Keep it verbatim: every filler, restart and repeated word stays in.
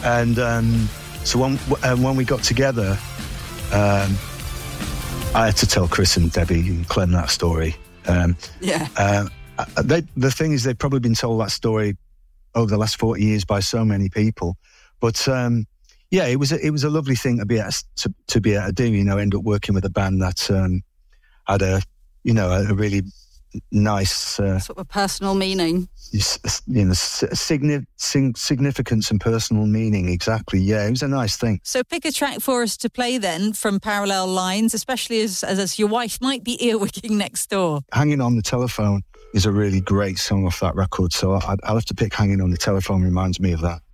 And um, so when, um, when we got together, um, I had to tell Chris and Debbie and Clem that story. Um, yeah. Uh, they, the thing is, they've probably been told that story over the last forty years by so many people. But um, yeah, it was a, it was a lovely thing to be able to, to be able to do. You know, end up working with a band that um, had a you know a, a really nice uh, sort of a personal meaning. You know, signi- significance and personal meaning. Exactly. Yeah, it was a nice thing. So pick a track for us to play then from Parallel Lines, especially as as, as your wife might be earwicking next door. Hanging on the Telephone is a really great song off that record. So I'd, I'll have to pick Hanging on the Telephone. Reminds me of that.